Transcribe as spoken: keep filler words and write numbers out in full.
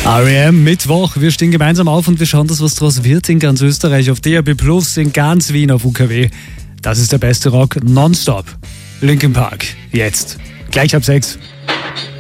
R E M, Mittwoch. Wir stehen gemeinsam auf und wir schauen, dass was draus wird in ganz Österreich, auf D A B plus, in ganz Wien auf U K W. Das ist der beste Rock nonstop. Linkin Park, jetzt. Gleich ab sechs.